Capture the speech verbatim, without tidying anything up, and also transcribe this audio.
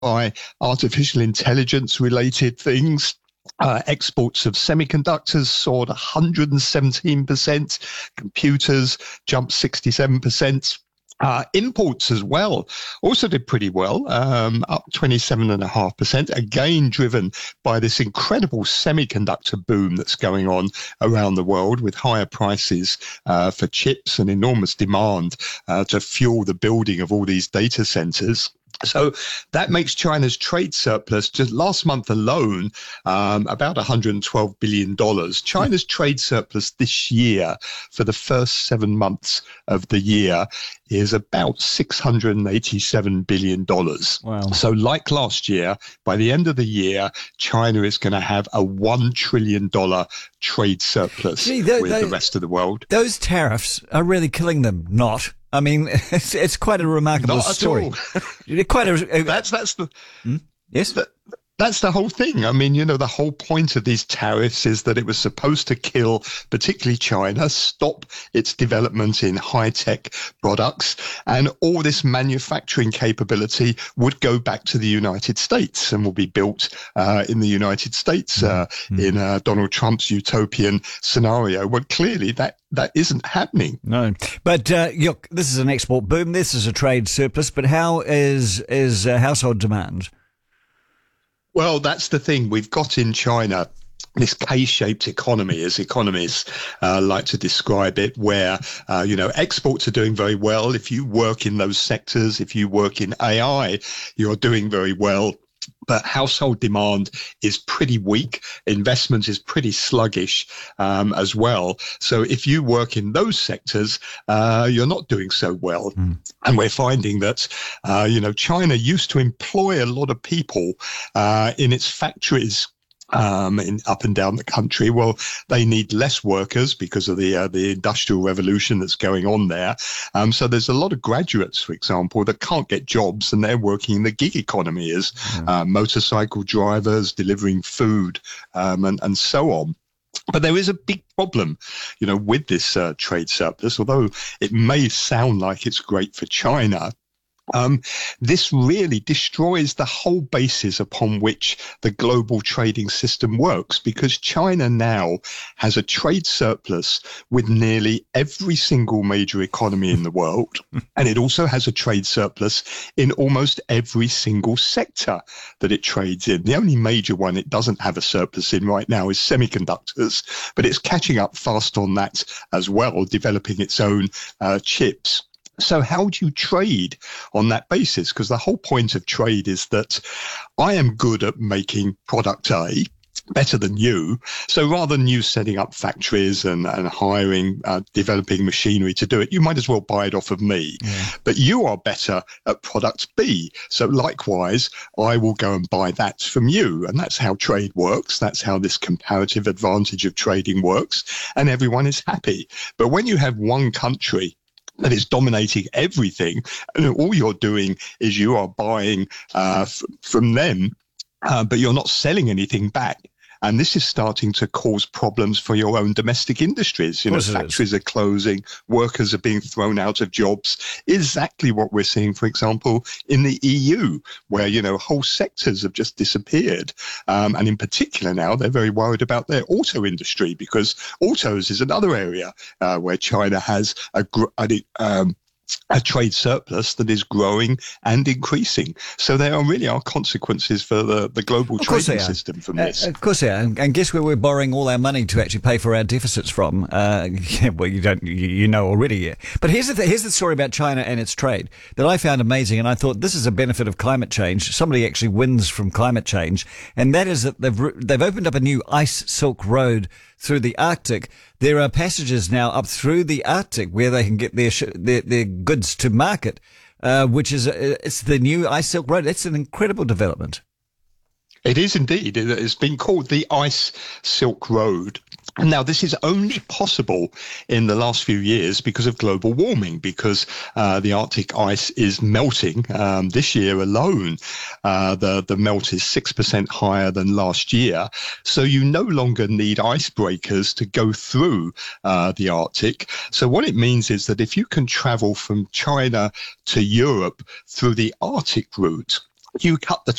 by artificial intelligence related things. Uh, exports of semiconductors soared one hundred seventeen percent. Computers jumped sixty-seven percent. Uh, imports as well also did pretty well, um, up twenty-seven point five percent, again driven by this incredible semiconductor boom that's going on around the world with higher prices uh, for chips and enormous demand uh, to fuel the building of all these data centers. So that makes China's trade surplus just last month alone um, about one hundred twelve billion dollars. China's trade surplus this year for the first seven months of the year is about six hundred eighty-seven billion dollars. Wow. So like last year, by the end of the year, China is going to have a one trillion dollars trade surplus Gee, they, with they, the rest of the world. Those tariffs are really killing them, not. I mean, it's, it's quite a remarkable Not story. At all. Quite a, a, that's that's the hmm? Yes. The, That's the whole thing. I mean, you know, the whole point of these tariffs is that it was supposed to kill, particularly China, stop its development in high-tech products, and all this manufacturing capability would go back to the United States and will be built uh, in the United States uh, mm-hmm. in uh, Donald Trump's utopian scenario. Well, clearly that that isn't happening. No, but uh, look, this is an export boom. This is a trade surplus. But how is is uh, household demand? Well, that's the thing. We've got in China this K-shaped economy, as economists uh, like to describe it, where, uh, you know, exports are doing very well. If you work in those sectors, if you work in A I, you're doing very well. But household demand is pretty weak. Investment is pretty sluggish um, as well. So if you work in those sectors, uh, you're not doing so well. Mm. And we're finding that, uh, you know, China used to employ a lot of people uh, in its factories. Um, in up and down the country. Well, they need less workers because of the uh, the industrial revolution that's going on there. Um, so there's a lot of graduates, for example, that can't get jobs, and they're working in the gig economy as mm. uh, motorcycle drivers, delivering food, um, and and so on. But there is a big problem, you know, with this uh, trade surplus. Although it may sound like it's great for China, Um, this really destroys the whole basis upon which the global trading system works, because China now has a trade surplus with nearly every single major economy in the world. And it also has a trade surplus in almost every single sector that it trades in. The only major one it doesn't have a surplus in right now is semiconductors, but it's catching up fast on that as well, developing its own uh, chips. So how do you trade on that basis? Because the whole point of trade is that I am good at making product A, better than you. So rather than you setting up factories and, and hiring, uh, developing machinery to do it, you might as well buy it off of me. Yeah. But you are better at product B. So likewise, I will go and buy that from you. And that's how trade works. That's how this comparative advantage of trading works. And everyone is happy. But when you have one country that is dominating everything, and all you're doing is you are buying uh, f- from them, uh, but you're not selling anything back. And this is starting to cause problems for your own domestic industries. You know, factories are closing, workers are being thrown out of jobs. Exactly what we're seeing, for example, in the E U, where, you know, whole sectors have just disappeared. Um, and in particular now, they're very worried about their auto industry, because autos is another area uh, where China has a, a um, a trade surplus that is growing and increasing. So there are really are consequences for the, the global trading system from this. Uh, of course they are. And guess where we're borrowing all our money to actually pay for our deficits from? Uh, yeah, well, you don't, you, you know already. Yeah. But here's the th- here's the story about China and its trade that I found amazing, and I thought this is a benefit of climate change. Somebody actually wins from climate change, and that is that they've re- they've opened up a new ice silk road through the Arctic. There are passages now up through the Arctic where they can get their sh- their, their goods to market, uh, which is uh, it's the new Ice Silk Road. It's an incredible development. It is indeed. It's been called the Ice Silk Road. Now, this is only possible in the last few years because of global warming, because uh, the Arctic ice is melting. Um, this year alone, uh, the, the melt is six percent higher than last year. So you no longer need icebreakers to go through uh, the Arctic. So what it means is that if you can travel from China to Europe through the Arctic route, you cut the